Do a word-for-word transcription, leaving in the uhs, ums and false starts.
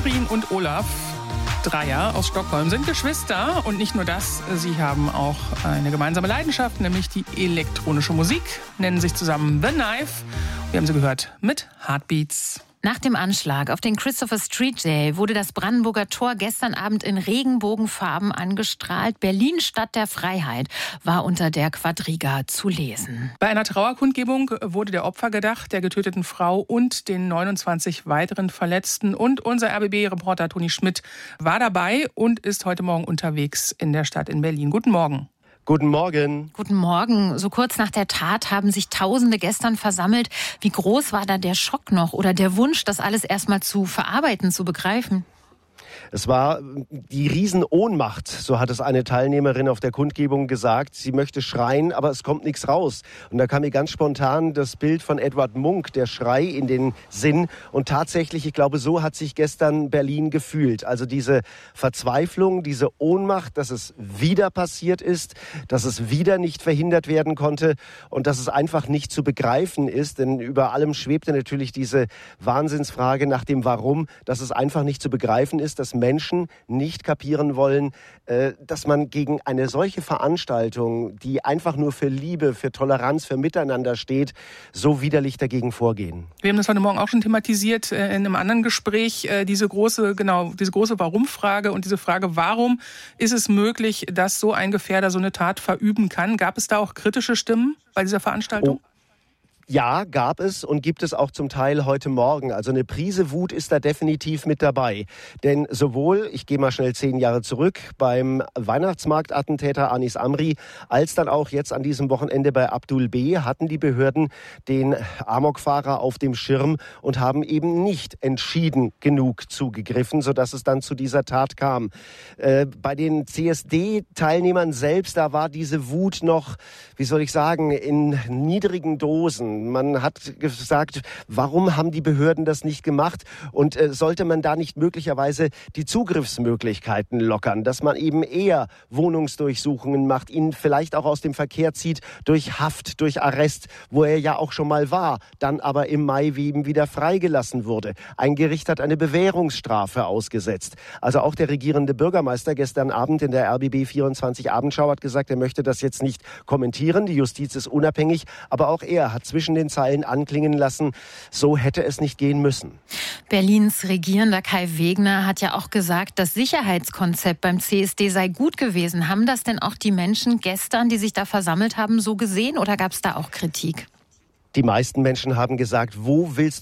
Katrin und Olaf Dreier aus Stockholm sind Geschwister und nicht nur das, sie haben auch eine gemeinsame Leidenschaft, nämlich die elektronische Musik, nennen sich zusammen The Knife. Wir haben sie gehört mit Heartbeats. Nach dem Anschlag auf den Christopher Street Day wurde das Brandenburger Tor gestern Abend in Regenbogenfarben angestrahlt. Berlin, Stadt der Freiheit, war unter der Quadriga zu lesen. Bei einer Trauerkundgebung wurde der Opfer gedacht, der getöteten Frau und den neunundzwanzig weiteren Verletzten. Und unser R B B-Reporter Toni Schmidt war dabei und ist heute Morgen unterwegs in der Stadt in Berlin. Guten Morgen. Guten Morgen. Guten Morgen. So kurz nach der Tat haben sich Tausende gestern versammelt. Wie groß war da der Schock noch oder der Wunsch, das alles erstmal zu verarbeiten, zu begreifen? Es war die Riesenohnmacht, so hat es eine Teilnehmerin auf der Kundgebung gesagt. Sie möchte schreien, aber es kommt nichts raus. Und da kam mir ganz spontan das Bild von Edward Munch, der Schrei, in den Sinn. Und tatsächlich, ich glaube, so hat sich gestern Berlin gefühlt. Also diese Verzweiflung, diese Ohnmacht, dass es wieder passiert ist, dass es wieder nicht verhindert werden konnte und dass es einfach nicht zu begreifen ist. Denn über allem schwebte natürlich diese Wahnsinnsfrage nach dem Warum, dass es einfach nicht zu begreifen ist, dass Menschen nicht kapieren wollen, äh, dass man gegen eine solche Veranstaltung, die einfach nur für Liebe, für Toleranz, für Miteinander steht, so widerlich dagegen vorgehen. Wir haben das heute Morgen auch schon thematisiert äh, in einem anderen Gespräch, äh, diese große, genau, diese große Warum-Frage und diese Frage, warum ist es möglich, dass so ein Gefährder so eine Tat verüben kann? Gab es da auch kritische Stimmen bei dieser Veranstaltung? Oh. Ja, gab es und gibt es auch zum Teil heute Morgen. Also eine Prise Wut ist da definitiv mit dabei. Denn sowohl, ich gehe mal schnell zehn Jahre zurück, beim Weihnachtsmarktattentäter Anis Amri, als dann auch jetzt an diesem Wochenende bei Abdul B. hatten die Behörden den Amokfahrer auf dem Schirm und haben eben nicht entschieden genug zugegriffen, sodass es dann zu dieser Tat kam. Äh, bei den C S D-Teilnehmern selbst, da war diese Wut noch, wie soll ich sagen, in niedrigen Dosen. Man hat gesagt, warum haben die Behörden das nicht gemacht? Und äh, sollte man da nicht möglicherweise die Zugriffsmöglichkeiten lockern, dass man eben eher Wohnungsdurchsuchungen macht, ihn vielleicht auch aus dem Verkehr zieht durch Haft, durch Arrest, wo er ja auch schon mal war, dann aber im Mai eben wieder freigelassen wurde. Ein Gericht hat eine Bewährungsstrafe ausgesetzt. Also auch der regierende Bürgermeister gestern Abend in der R B B vierundzwanzig Abendschau hat gesagt, er möchte das jetzt nicht kommentieren. Die Justiz ist unabhängig, aber auch er hat zwischen den Zeilen anklingen lassen, so hätte es nicht gehen müssen. Berlins Regierender Kai Wegner hat ja auch gesagt, das Sicherheitskonzept beim C S D sei gut gewesen. Haben das denn auch die Menschen gestern, die sich da versammelt haben, so gesehen oder gab es da auch Kritik? Die meisten Menschen haben gesagt, wo willst